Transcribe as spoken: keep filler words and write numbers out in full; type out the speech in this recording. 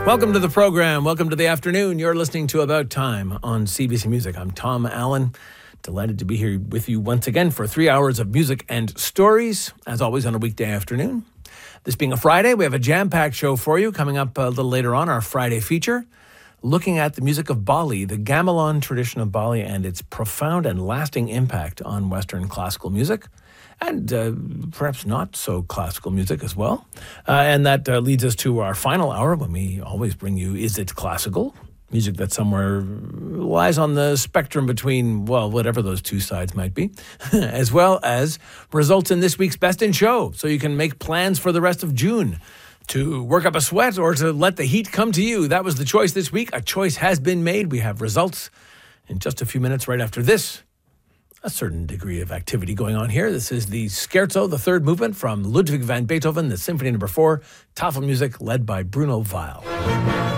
Welcome to the program. Welcome to the afternoon. You're listening to About Time on C B C Music. I'm Tom Allen. Delighted to be here with you once again for three hours of music and stories, as always on a weekday afternoon. This being a Friday, we have a jam-packed show for you. Coming up a little later on, our Friday feature, looking at the music of Bali, the gamelan tradition of Bali, and its profound and lasting impact on Western classical music. And uh, perhaps not so classical music as well. Uh, and that uh, leads us to our final hour when we always bring you Is It Classical? Music that somewhere lies on the spectrum between, well, whatever those two sides might be, as well as results in this week's Best in Show. So you can make plans for the rest of June to work up a sweat or to let the heat come to you. That was the choice this week. A choice has been made. We have results in just a few minutes right after this. A certain degree of activity going on here. This is the Scherzo, the third movement from Ludwig van Beethoven, the Symphony Number Four, Tafelmusik, led by Bruno Weil.